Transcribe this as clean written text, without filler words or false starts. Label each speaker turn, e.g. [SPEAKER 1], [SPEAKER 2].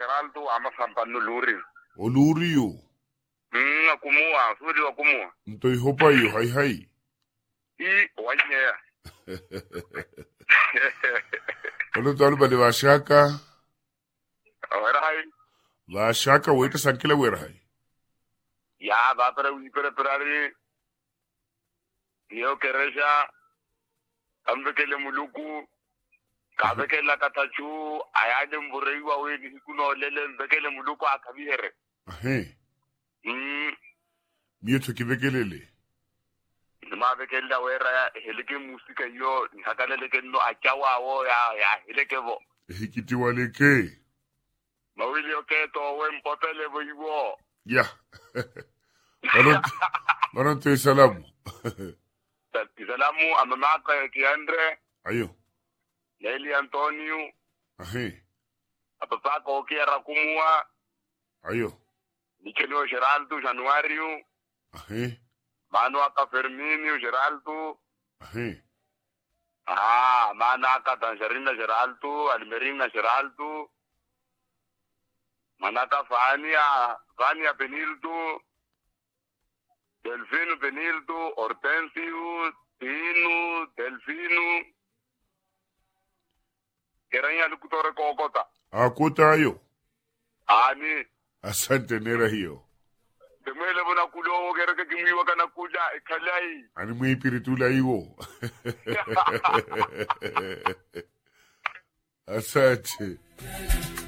[SPEAKER 1] Geraldo ama sampano luri.
[SPEAKER 2] O lurio.
[SPEAKER 1] Akumua, sudi akumua.
[SPEAKER 2] Ntoi hopa iyo, hai.
[SPEAKER 1] I wanye.
[SPEAKER 2] Ono talu bale washaka.
[SPEAKER 1] Wera hai.
[SPEAKER 2] Washaka weta sankila wera hai.
[SPEAKER 1] Ya, batara unipere perari. Niyo keresha. Ambekele muluku. Kabekela katachu. Ayade mbureiwa we nikuno lele mbekele muluku akabihere.
[SPEAKER 2] Mieto kibekelele.
[SPEAKER 1] Nima bekela wera heleke musika yo. Nhakaleleke no achawa wo ya heleke vo.
[SPEAKER 2] Hikiti waleke.
[SPEAKER 1] Mawili oketo we mpotele vo iwo.
[SPEAKER 2] Ya. Maranto salamu.
[SPEAKER 1] Salamu amamaka kiandre.
[SPEAKER 2] Ayo.
[SPEAKER 1] Leli Antonio. Apapaka okiera kumua.
[SPEAKER 2] Ayo.
[SPEAKER 1] Nikenio Geraldo Januario. Manuaka Ferminio Geraldo. Manaka Tangerina Geraldo, Almerina Geraldo. Manaka Fania Benildo. Delfino Benildo, Hortensio, Tino, Delfino. Keranya lukutore kokota.
[SPEAKER 2] Akota ayo.
[SPEAKER 1] Ani.
[SPEAKER 2] Asante nera hiyo.
[SPEAKER 1] Temele bona kulo gereke kimiwa kana kuja ikalai.
[SPEAKER 2] Ani mwe piritula iwo. Asante.